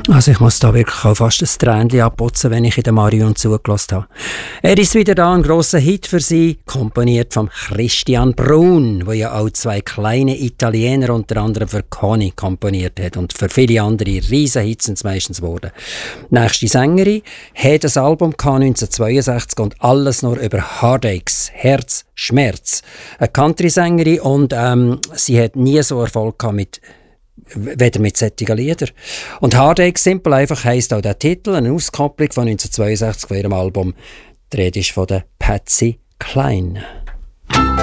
Also ich muss da wirklich auch fast ein Tränchen abputzen, wenn ich in den Marion zugelassen habe. Er ist wieder da, ein grosser Hit für sie, komponiert von Christian Brun, der ja auch 2 kleine Italiener, unter anderem für Conny, komponiert hat und für viele andere Riesenhits sind es meistens geworden. Nächste Sängerin hat das Album 1962 und alles nur über Heartaches, Herz, Schmerz. Eine Country-Sängerin und sie hat nie so Erfolg gehabt weder mit solchen Liedern. Und Heartache Simple einfach heisst auch der Titel, eine Auskopplung von 1962 von ihrem Album. Die Rede ist von der Patsy Cline.